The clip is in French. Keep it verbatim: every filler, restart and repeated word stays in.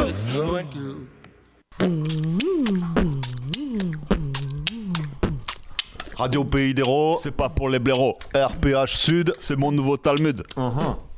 Radio Pays d'Hérault, C'est pas pour les blaireaux. R P H Sud. C'est mon nouveau Talmud. Uh-huh.